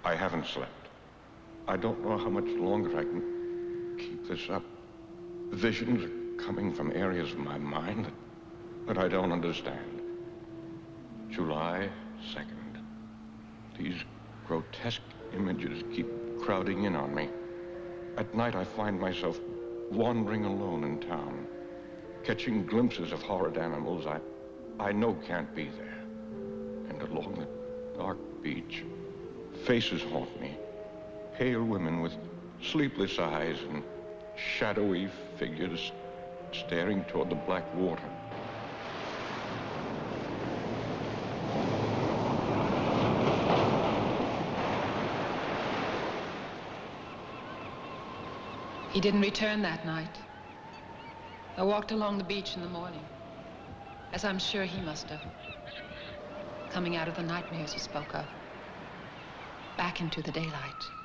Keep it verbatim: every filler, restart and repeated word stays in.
I haven't slept. I don't know how much longer I can keep this up. Visions are coming from areas of my mind that, that I don't understand. July second. These grotesque images keep crowding in on me. At night, I find myself wandering alone in town, catching glimpses of horrid animals I, I know can't be there. And along the dark beach, faces haunt me. Pale women with sleepless eyes and shadowy figures staring toward the black water. He didn't return that night. I walked along the beach in the morning, as I'm sure he must have, coming out of the nightmares he spoke of, back into the daylight.